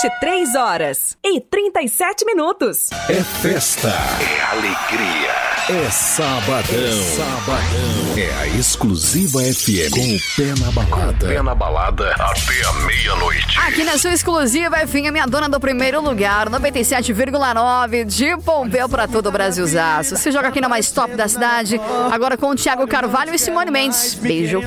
23h37. É festa. É alegria. É sabadão. É a exclusiva FM com o pé na balada. Pé na balada até a meia-noite. Aqui na sua exclusiva FM, minha dona do primeiro lugar, 97,9 de Pompeu pra todo o Brasilzaço. Se joga aqui na mais top da cidade, agora com o Thiago Carvalho e Simone Mendes. Beijo.